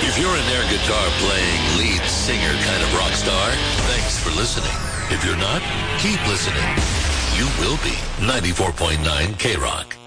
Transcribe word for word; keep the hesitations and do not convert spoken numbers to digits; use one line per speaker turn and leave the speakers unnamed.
If you're an air guitar playing lead singer kind of rock star, thanks for listening. If you're not, keep listening. You will be. ninety-four point nine K-Rock.